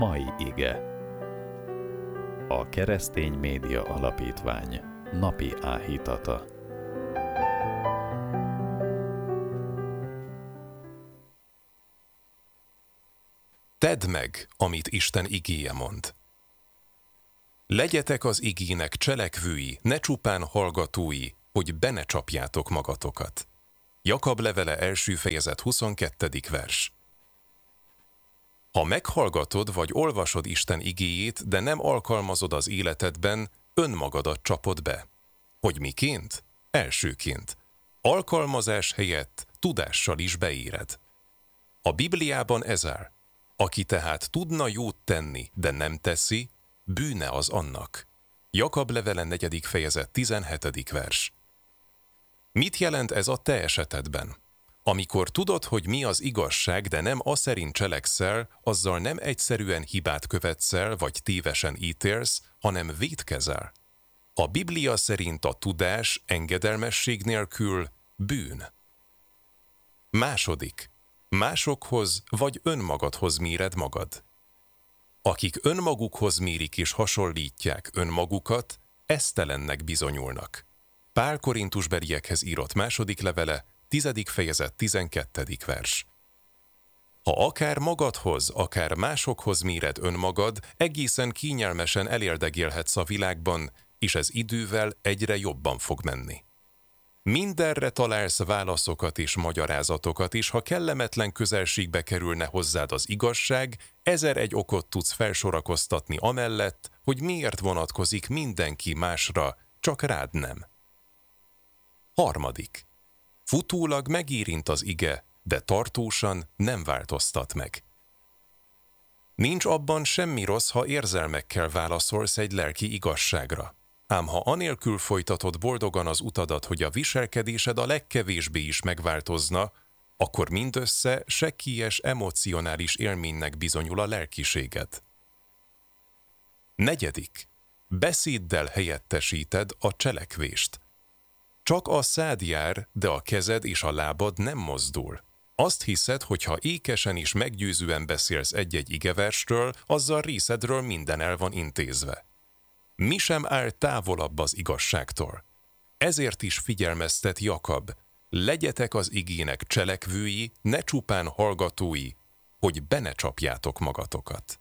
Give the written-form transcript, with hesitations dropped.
Mai ige. A Keresztény Média Alapítvány napi áhítata. Tedd meg, amit Isten igéje mond. Legyetek az igének cselekvői, ne csupán hallgatói, hogy be ne csapjátok magatokat. Jakab levele 1. fejezet 22. vers. Ha meghallgatod vagy olvasod Isten igéjét, de nem alkalmazod az életedben, önmagadat csapod be. Hogy miként? Elsőként. Alkalmazás helyett tudással is beéred. A Bibliában ez áll. Aki tehát tudna jót tenni, de nem teszi, bűne az annak. Jakab levele 4. fejezet 17. vers. Mit jelent ez a te esetedben? Amikor tudod, hogy mi az igazság, de nem aszerint cselekszel, azzal nem egyszerűen hibát követsz el, vagy tévesen ítélsz, hanem vétkezel. A Biblia szerint a tudás engedelmesség nélkül bűn. Második. Másokhoz vagy önmagadhoz méred magad. Akik önmagukhoz mérik és hasonlítják önmagukat, esztelennek bizonyulnak. Pál Korintusbeliekhez írott 2. levele, 10. fejezet 12. vers. Ha akár magadhoz, akár másokhoz méred önmagad, egészen kényelmesen elérdegélhetsz a világban, és ez idővel egyre jobban fog menni. Mindenre találsz válaszokat és magyarázatokat, és ha kellemetlen közelségbe kerülne hozzád az igazság, 1001 okot tudsz felsorakoztatni amellett, hogy miért vonatkozik mindenki másra, csak rád nem. Harmadik. Futólag megérint az ige, de tartósan nem változtat meg. Nincs abban semmi rossz, ha érzelmekkel válaszolsz egy lelki igazságra. Ám ha anélkül folytatod boldogan az utadat, hogy a viselkedésed a legkevésbé is megváltozna, akkor mindössze sekélyes emocionális élménynek bizonyul a lelkiséged. Negyedik. Beszéddel helyettesíted a cselekvést. Csak a szád jár, de a kezed és a lábad nem mozdul. Azt hiszed, hogy ha ékesen és meggyőzően beszélsz egy-egy igeversről, azzal részedről minden el van intézve. Mi sem áll távolabb az igazságtól. Ezért is figyelmeztet Jakab, legyetek az igének cselekvői, ne csupán hallgatói, hogy be ne csapjátok magatokat.